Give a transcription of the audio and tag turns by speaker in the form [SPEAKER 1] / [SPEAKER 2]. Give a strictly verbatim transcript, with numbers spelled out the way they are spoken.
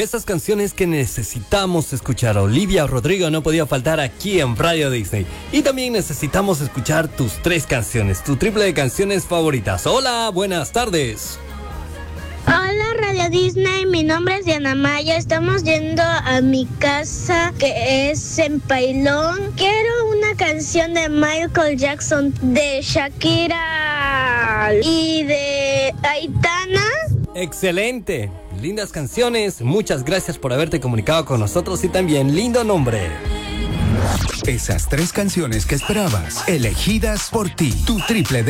[SPEAKER 1] Esas canciones que necesitamos escuchar. Olivia Rodrigo no podía faltar aquí en Radio Disney. Y también necesitamos escuchar tus tres canciones, tu triple de canciones favoritas. Hola, buenas tardes.
[SPEAKER 2] Hola Radio Disney, mi nombre es Diana Maya, estamos yendo a mi casa que es en Pailón. Quiero una canción de Michael Jackson, de Shakira y de Aitana.
[SPEAKER 1] Excelente, lindas canciones, muchas gracias por haberte comunicado con nosotros y también lindo nombre.
[SPEAKER 3] Esas tres canciones que esperabas, elegidas por ti, tu triple de